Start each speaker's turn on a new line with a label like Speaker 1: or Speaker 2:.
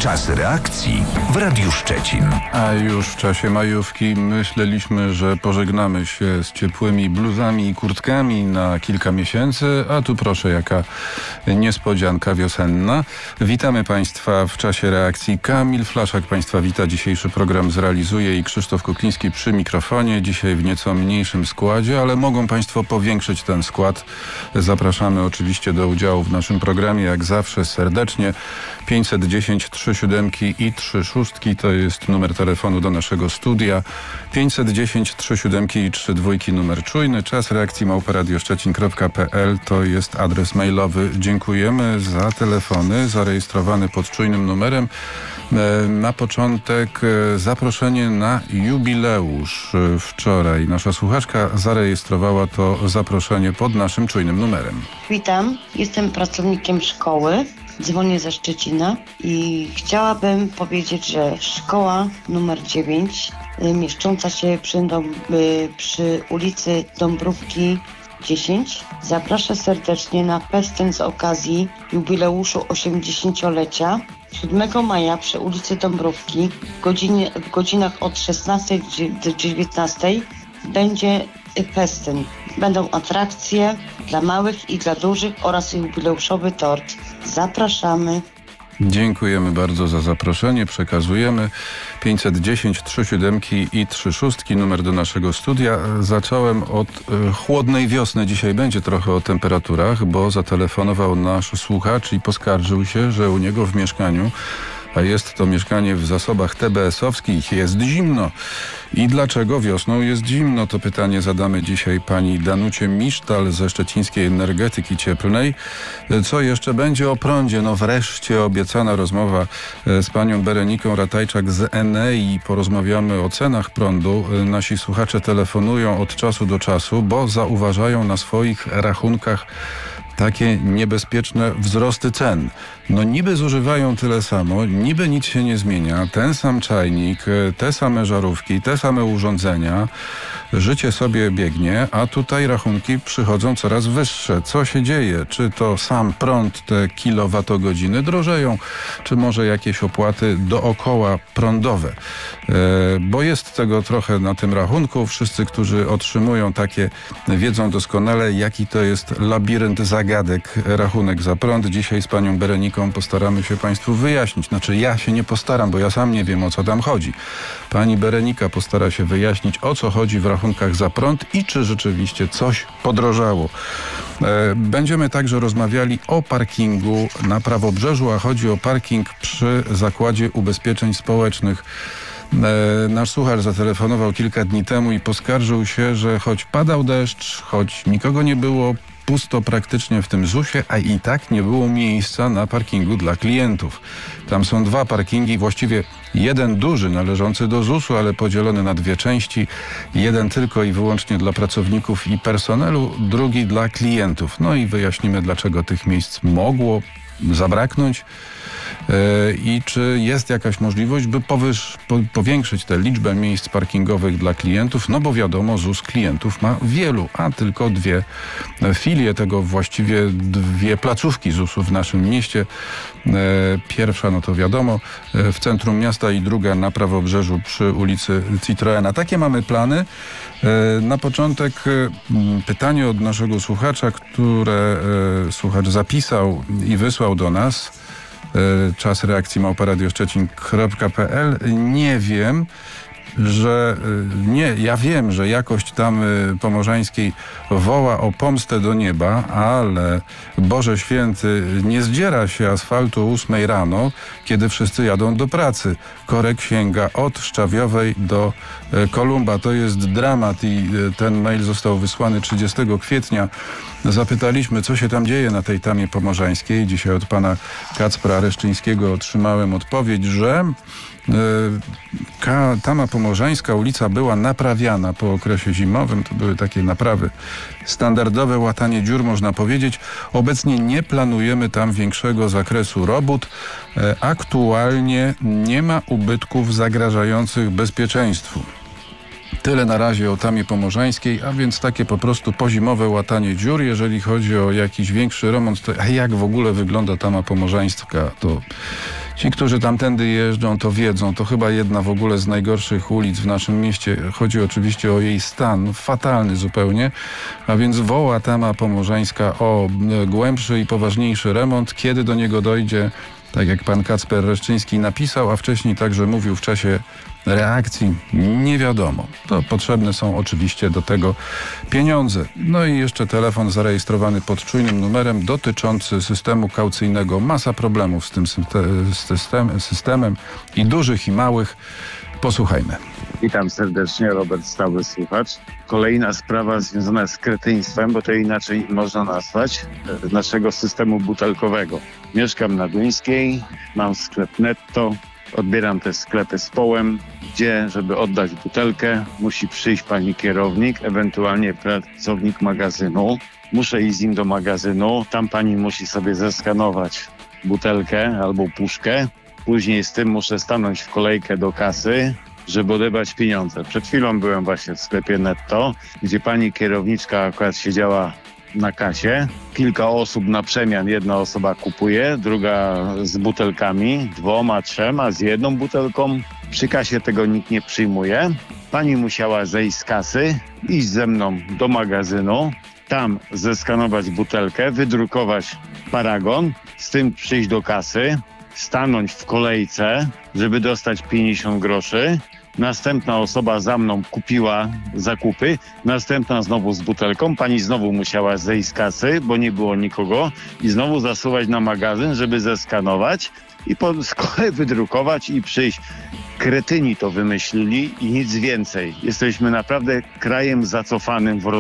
Speaker 1: Czas reakcji w Radiu Szczecin.
Speaker 2: A już w czasie majówki myśleliśmy, że pożegnamy się z ciepłymi bluzami i kurtkami na kilka miesięcy, a tu proszę, jaka niespodzianka wiosenna. Witamy Państwa w czasie reakcji. Kamil Flaszak Państwa wita. Dzisiejszy program zrealizuje i Krzysztof Kukliński przy mikrofonie. Dzisiaj w nieco mniejszym składzie, ale mogą Państwo powiększyć ten skład. Zapraszamy oczywiście do udziału w naszym programie, jak zawsze serdecznie. 510 37 i 36 to jest numer telefonu do naszego studia. 510 37 i 32 numer czujny. Czas reakcji @radioszczecin.pl to jest adres mailowy. Dziękujemy za telefony zarejestrowane pod czujnym numerem. Na początek zaproszenie na jubileusz. Wczoraj nasza słuchaczka zarejestrowała to zaproszenie pod naszym czujnym numerem.
Speaker 3: Witam, jestem pracownikiem szkoły. Dzwonię ze Szczecina i chciałabym powiedzieć, że szkoła numer 9 mieszcząca się przy ulicy Dąbrówki 10 zaprasza serdecznie na festyn z okazji jubileuszu 80-lecia. 7 maja przy ulicy Dąbrówki w godzinach od 16 do 19 będzie festyn. Będą atrakcje dla małych i dla dużych oraz jubileuszowy tort. Zapraszamy.
Speaker 2: Dziękujemy bardzo za zaproszenie. Przekazujemy 510 37 i 36 numer do naszego studia. Zacząłem od chłodnej wiosny. Dzisiaj będzie trochę o temperaturach, bo zatelefonował nasz słuchacz i poskarżył się, że u niego w mieszkaniu, a jest to mieszkanie w zasobach TBS-owskich, jest zimno. I dlaczego wiosną jest zimno? To pytanie zadamy dzisiaj pani Danucie Misztal ze Szczecińskiej Energetyki Cieplnej. Co jeszcze będzie o prądzie? No wreszcie obiecana rozmowa z panią Bereniką Ratajczak z Enei. Porozmawiamy o cenach prądu. Nasi słuchacze telefonują od czasu do czasu, bo zauważają na swoich rachunkach takie niebezpieczne wzrosty cen. No niby zużywają tyle samo, niby nic się nie zmienia, ten sam czajnik, te same żarówki, te same urządzenia, życie sobie biegnie, a tutaj rachunki przychodzą coraz wyższe. Co się dzieje? Czy to sam prąd, te kilowatogodziny drożeją, czy może jakieś opłaty dookoła prądowe? Bo jest tego trochę na tym rachunku. Wszyscy, którzy otrzymują takie, wiedzą doskonale, jaki to jest labirynt zagadek rachunek za prąd. Dzisiaj z panią Bereniką postaramy się Państwu wyjaśnić. Znaczy ja się nie postaram, bo ja sam nie wiem, o co tam chodzi. Pani Berenika postara się wyjaśnić, o co chodzi w rachunkach za prąd i czy rzeczywiście coś podrożało. Będziemy także rozmawiali o parkingu na Prawobrzeżu, a chodzi o parking przy Zakładzie Ubezpieczeń Społecznych. Nasz słuchacz zatelefonował kilka dni temu i poskarżył się, że choć padał deszcz, choć nikogo nie było, pusto praktycznie w tym ZUS-ie, a i tak nie było miejsca na parkingu dla klientów. Tam są dwa parkingi, właściwie jeden duży należący do ZUS-u, ale podzielony na dwie części. Jeden tylko i wyłącznie dla pracowników i personelu, drugi dla klientów. No i wyjaśnimy, dlaczego tych miejsc mogło zabraknąć i czy jest jakaś możliwość, by powiększyć tę liczbę miejsc parkingowych dla klientów, no bo wiadomo, ZUS klientów ma wielu, a tylko dwie filie tego, właściwie dwie placówki ZUS-u w naszym mieście. Pierwsza, no to wiadomo, w centrum miasta i druga na Prawobrzeżu przy ulicy Citroena. Takie mamy plany. Na początek pytanie od naszego słuchacza, które słuchacz zapisał i wysłał do nas. Czas reakcji @radioszczecin.pl. Ja wiem, że jakość Tamy Pomorzańskiej woła o pomstę do nieba, ale Boże Święty, nie zdziera się asfaltu o 8 rano, kiedy wszyscy jadą do pracy. Korek sięga od Szczawiowej do Kolumba. To jest dramat i ten mail został wysłany 30 kwietnia. Zapytaliśmy, co się tam dzieje na tej Tamie Pomorzańskiej. Dzisiaj od pana Kacpra Reszczyńskiego otrzymałem odpowiedź, że Tama Pomorzańska ulica była naprawiana po okresie zimowym. To były takie naprawy. Standardowe łatanie dziur, można powiedzieć. Obecnie nie planujemy tam większego zakresu robót. Aktualnie nie ma ubytków zagrażających bezpieczeństwu. Tyle na razie o Tamie Pomorzańskiej, a więc takie po prostu pozimowe łatanie dziur. Jeżeli chodzi o jakiś większy remont, to a jak w ogóle wygląda Tama Pomorzańska, to Ci, którzy tamtędy jeżdżą, to wiedzą. To chyba jedna w ogóle z najgorszych ulic w naszym mieście. Chodzi oczywiście o jej stan, fatalny zupełnie. A więc woła Tama Pomorzańska o głębszy i poważniejszy remont. Kiedy do niego dojdzie, tak jak pan Kacper Reszczyński napisał, a wcześniej także mówił w czasie reakcji, nie wiadomo. To potrzebne są oczywiście do tego pieniądze. No i jeszcze telefon zarejestrowany pod czujnym numerem dotyczący systemu kaucyjnego. Masa problemów z tym systemem i dużych i małych. Posłuchajmy.
Speaker 4: Witam serdecznie, Robert, stały słuchacz. Kolejna sprawa związana z kretyństwem, bo to inaczej można nazwać, naszego systemu butelkowego. Mieszkam na Duńskiej, mam sklep Netto, odbieram te sklepy z połem, gdzie, żeby oddać butelkę, musi przyjść pani kierownik, ewentualnie pracownik magazynu. Muszę iść z nim do magazynu, tam pani musi sobie zeskanować butelkę albo puszkę. Później z tym muszę stanąć w kolejkę do kasy, żeby odebrać pieniądze. Przed chwilą byłem właśnie w sklepie Netto, gdzie pani kierowniczka akurat siedziała na kasie. Kilka osób na przemian. Jedna osoba kupuje, druga z butelkami, 2, 3, z jedną butelką. Przy kasie tego nikt nie przyjmuje. Pani musiała zejść z kasy, iść ze mną do magazynu, tam zeskanować butelkę, wydrukować paragon, z tym przyjść do kasy, stanąć w kolejce, żeby dostać 50 groszy. Następna osoba za mną kupiła zakupy, następna znowu z butelką. Pani znowu musiała zejść z kasy, bo nie było nikogo i znowu zasuwać na magazyn, żeby zeskanować i z kolei wydrukować i przyjść. Kretyni to wymyślili i nic więcej. Jesteśmy naprawdę krajem zacofanym w